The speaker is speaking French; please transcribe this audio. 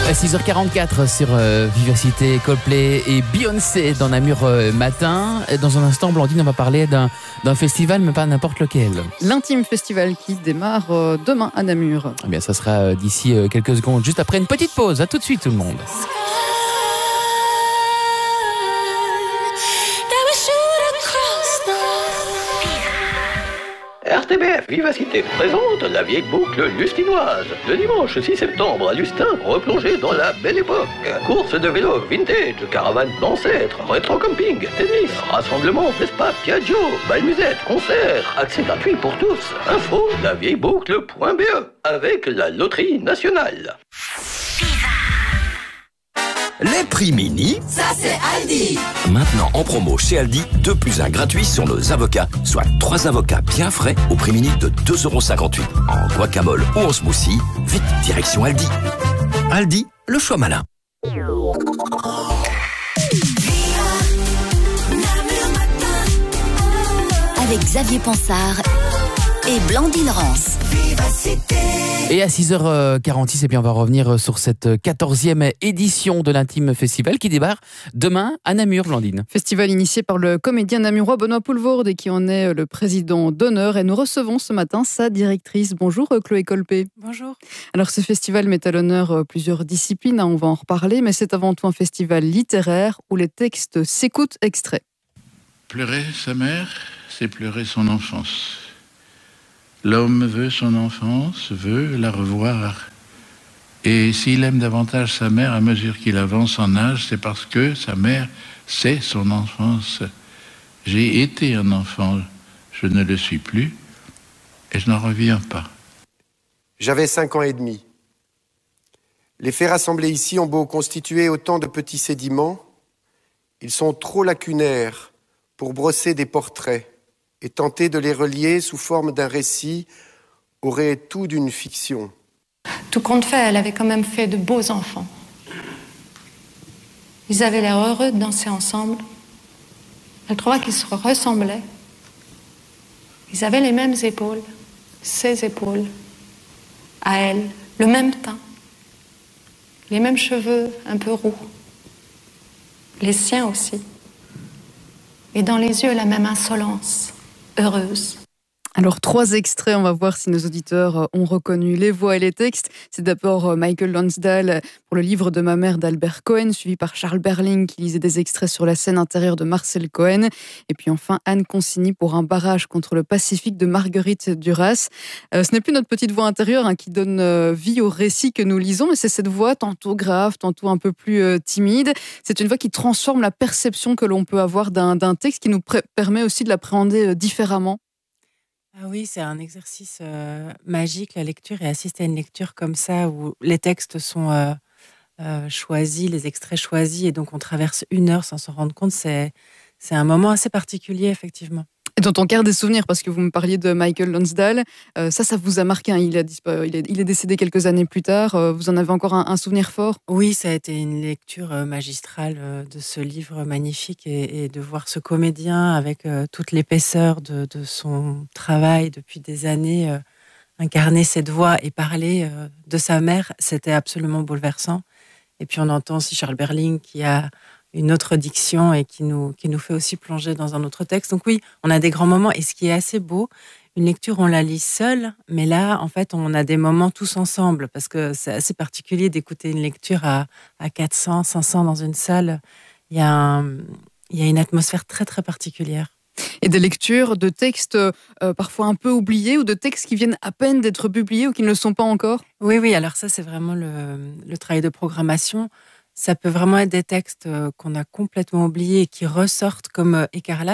6h44 sur Vivacité, Coldplay et Beyoncé dans Namur matin. Dans un instant, Blandine, on va parler d'un festival, mais pas n'importe lequel. L'Intime Festival qui démarre demain à Namur. Eh bien, ça sera d'ici quelques secondes, juste après une petite pause. À tout de suite, tout le monde. RTBF Vivacité présente la vieille boucle lustinoise. Le dimanche 6 septembre à Lustin, replongez dans la belle époque. Course de vélo vintage, caravane d'ancêtres, rétro-camping, tennis, rassemblement, Vespa, Piaggio, bal musette, concert, accès gratuit pour tous. Info, lavieilleboucle.be avec la loterie nationale. Les prix mini, ça c'est Aldi. Maintenant en promo chez Aldi, 2 + 1 gratuit sur nos avocats, soit 3 avocats bien frais au prix mini de 2,58 € en guacamole ou en smoothie. Vite, direction Aldi. Aldi, le choix malin. Avec Xavier Pansard et Blandine Rance. Et à 6h46, on va revenir sur cette 14e édition de l'Intime Festival qui débarque demain à Namur, Blandine. Festival initié par le comédien namurois Benoît Poulvoorde et qui en est le président d'honneur. Et nous recevons ce matin sa directrice. Bonjour Chloé Colpé. Bonjour. Alors ce festival met à l'honneur plusieurs disciplines, on va en reparler, mais c'est avant tout un festival littéraire où les textes s'écoutent extraits. Pleurer sa mère, c'est pleurer son enfance. L'homme veut son enfance, veut la revoir. Et s'il aime davantage sa mère à mesure qu'il avance en âge, c'est parce que sa mère, c'est son enfance. J'ai été un enfant, je ne le suis plus, et je n'en reviens pas. J'avais 5 ans et demi. Les faits rassemblés ici ont beau constituer autant de petits sédiments, ils sont trop lacunaires pour brosser des portraits. Et tenter de les relier sous forme d'un récit aurait tout d'une fiction. Tout compte fait, elle avait quand même fait de beaux enfants. Ils avaient l'air heureux de danser ensemble. Elle trouva qu'ils se ressemblaient. Ils avaient les mêmes épaules, ses épaules, à elle, le même teint, les mêmes cheveux un peu roux, les siens aussi. Et dans les yeux, la même insolence. Heureuse. Alors 3 extraits, on va voir si nos auditeurs ont reconnu les voix et les textes. C'est d'abord Michael Lonsdale pour le livre de ma mère d'Albert Cohen, suivi par Charles Berling qui lisait des extraits sur la scène intérieure de Marcel Cohen. Et puis enfin Anne Consigny pour un barrage contre le Pacifique de Marguerite Duras. Ce n'est plus notre petite voix intérieure qui donne vie au récit que nous lisons, mais c'est cette voix tantôt grave, tantôt un peu plus timide. C'est une voix qui transforme la perception que l'on peut avoir d'un texte, qui nous permet aussi de l'appréhender différemment. Ah oui, c'est un exercice magique, la lecture, et assister à une lecture comme ça, où les textes sont choisis, les extraits choisis, et donc on traverse 1 heure sans s'en rendre compte, c'est un moment assez particulier, effectivement. Et dont on garde des souvenirs, parce que vous me parliez de Michael Lonsdale, ça vous a marqué, il est décédé quelques années plus tard, vous en avez encore un souvenir fort? Oui, ça a été une lecture magistrale de ce livre magnifique, et de voir ce comédien avec toute l'épaisseur de son travail depuis des années, incarner cette voix et parler de sa mère, c'était absolument bouleversant. Et puis on entend aussi Charles Berling qui a une autre diction et qui nous fait aussi plonger dans un autre texte. Donc oui, on a des grands moments, et ce qui est assez beau, une lecture, on la lit seule, mais là, en fait, on a des moments tous ensemble, parce que c'est assez particulier d'écouter une lecture à 400, 500 dans une salle. Il y a une atmosphère très, très particulière. Et des lectures de textes parfois un peu oubliés, ou de textes qui viennent à peine d'être publiés ou qui ne le sont pas encore? Oui, alors ça, c'est vraiment le travail de programmation. Ça peut vraiment être des textes qu'on a complètement oubliés et qui ressortent comme écarlate.